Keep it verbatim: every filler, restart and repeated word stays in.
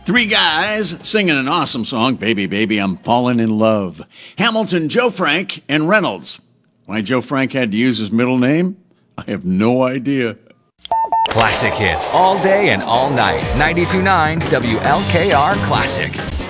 Three guys singing an awesome song, Baby, Baby, I'm Falling in Love. Hamilton, Joe Frank, and Reynolds. Why Joe Frank had to use his middle name? I have no idea. Classic hits all day and all night. ninety-two point nine W L K R Classic.